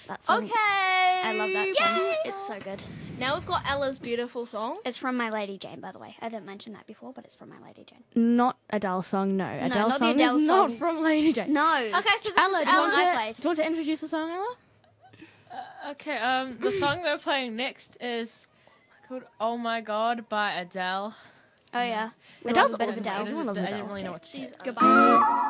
that song. Okay. I love that song. Yay! It's so good. Now we've got Ella's beautiful song. It's from My Lady Jane, by the way. I didn't mention that before, but it's from My Lady Jane. Not Adele song, no. Adele not the song Adele is not song. from Lady Jane. No. Okay, so this Ella, is do you, want Ella's. to, do you want to introduce the song, Ella? Okay, the song we're playing next is called "Oh My God" by Adele. Oh, yeah. We Adele's love a bit of awesome. Adele. Everyone loves I Adele. didn't really know what to say. She's Goodbye.